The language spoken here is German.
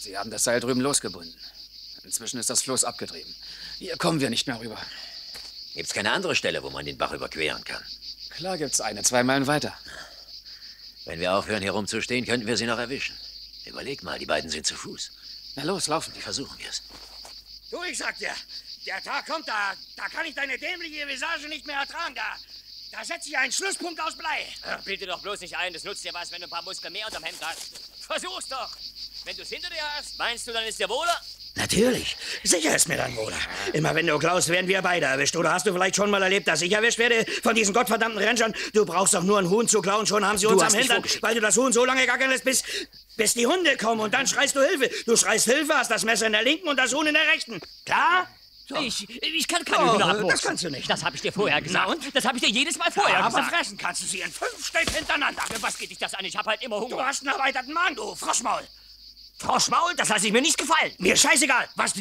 Sie haben das Seil drüben losgebunden. Inzwischen ist das Floß abgetrieben. Hier kommen wir nicht mehr rüber. Gibt's keine andere Stelle, wo man den Bach überqueren kann? Klar gibt's eine, 2 Meilen weiter. Wenn wir aufhören, hier rumzustehen, könnten wir sie noch erwischen. Überleg mal, die beiden sind zu Fuß. Na los, laufen. Versuchen wir es. Du, ich sag dir, der Tag kommt, da kann ich deine dämliche Visage nicht mehr ertragen. Da setze ich einen Schlusspunkt aus Blei. Ach, bild dir doch bloß nicht ein, das nutzt dir was, wenn du ein paar Muskeln mehr unterm Hemd hast. Versuch's doch. Wenn du's hinter dir hast, meinst du, dann ist dir wohler? Natürlich. Sicher ist mir dann wohler. Immer wenn du klaust, werden wir beide erwischt. Oder hast du vielleicht schon mal erlebt, dass ich erwischt werde von diesen gottverdammten Rentschern? Du brauchst doch nur ein Huhn zu klauen, schon haben sie uns am Hintern, weil du das Huhn so lange gackern lässt, bis die Hunde kommen. Und dann schreist du Hilfe. Du schreist Hilfe, hast das Messer in der linken und das Huhn in der rechten. Klar? So. Ich kann keine Hühner abmurksen. Das kannst du nicht. Das habe ich dir vorher gesagt. Na und? Das habe ich dir jedes Mal vorher Aber gesagt. fressen kannst du sie in 5 Stück hintereinander. Was geht dich das an? Ich habe halt immer Hunger. Du hast einen erweiterten Magen, du Froschmaul. Froschmaul, das lasse ich mir nicht gefallen. Mir scheißegal. Was